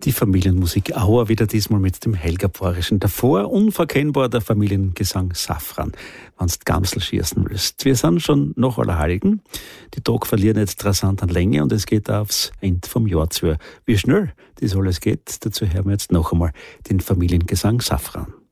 Die Familienmusik Auer wieder diesmal mit dem Helga Pforischen. Davor unverkennbar der Familiengesang Safran, wenn du Gamsel schießen willst. Wir sind schon nach Allerheiligen. Die Tage verlieren jetzt rasant an Länge und es geht aufs Ende vom Jahr zu. Wie schnell das alles geht, dazu hören wir jetzt noch einmal den Familiengesang Safran.